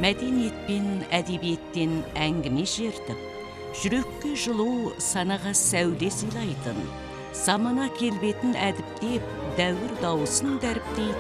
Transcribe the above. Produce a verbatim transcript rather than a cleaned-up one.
Мәдениетпен, әдебиеттен әңгіме шертіп, жүрекке жылу, санаға сәуле сыйлайтын, самана келбетін әдіптеп, дәуір дауысын дәріптейтін